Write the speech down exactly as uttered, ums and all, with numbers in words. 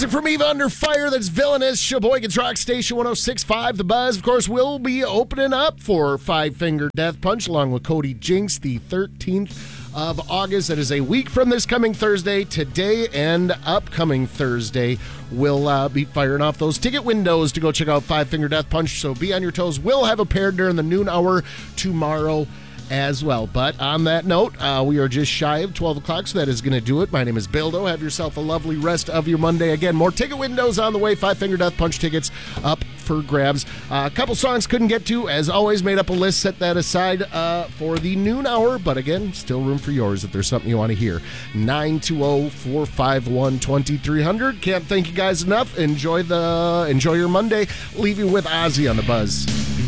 Music from Eva Under Fire. That's Villainous. Sheboygan's Rock Station one oh six point five. The Buzz, of course, will be opening up for Five Finger Death Punch along with Cody Jinks the thirteenth of August. That is a week from this coming Thursday. Today and upcoming Thursday, we'll uh, be firing off those ticket windows to go check out Five Finger Death Punch. So be on your toes. We'll have a pair during the noon hour tomorrow as well. But on that note, uh, we are just shy of twelve o'clock, so that is going to do it. My name is Bildo. Have yourself a lovely rest of your Monday. Again, more ticket windows on the way. Five Finger Death Punch tickets up for grabs. Uh, a couple songs couldn't get to. As always, made up a list, set that aside uh, for the noon hour. But again, still room for yours if there's something you want to hear. nine two zero, four five one, two three zero zero. Can't thank you guys enough. Enjoy the enjoy your Monday. Leave you with Ozzy on the Buzz.